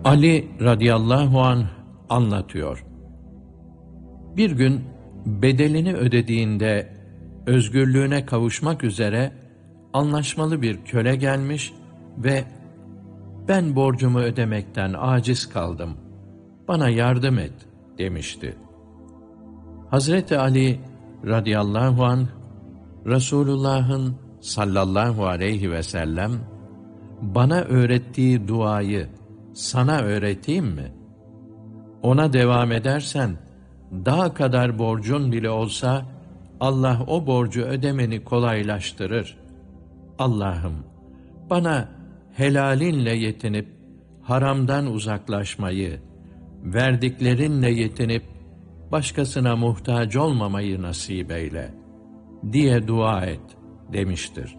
Ali radıyallahu anh anlatıyor. Bir gün bedelini ödediğinde özgürlüğüne kavuşmak üzere anlaşmalı bir köle gelmiş ve "Ben borcumu ödemekten aciz kaldım, bana yardım et" demişti. Hazreti Ali radıyallahu anh, Resulullah'ın sallallahu aleyhi ve sellem bana öğrettiği duayı sana öğreteyim mi? Ona devam edersen, dağ kadar borcun bile olsa, Allah o borcu ödemeni kolaylaştırır. Allah'ım, bana helalinle yetinip, haramdan uzaklaşmayı, verdiklerinle yetinip, başkasına muhtaç olmamayı nasip eyle, diye dua et, demiştir.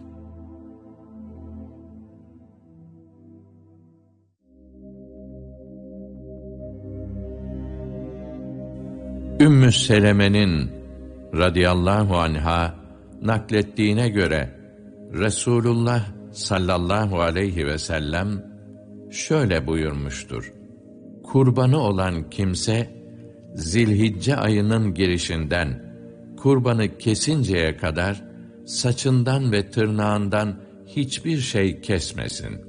Ümmü Seleme'nin radıyallahu anha naklettiğine göre Resulullah sallallahu aleyhi ve sellem şöyle buyurmuştur: Kurbanı olan kimse Zilhicce ayının girişinden kurbanı kesinceye kadar saçından ve tırnağından hiçbir şey kesmesin.